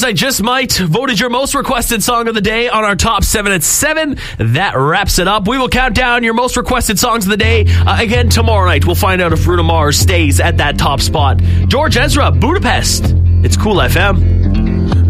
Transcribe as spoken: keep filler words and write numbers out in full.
I Just Might voted your most requested song of the day on our top seven at seven. That wraps it up. We will count down your most requested songs of the day uh, again tomorrow night. We'll find out if Bruno Mars stays at that top spot. George Ezra, Budapest. It's Cool F M.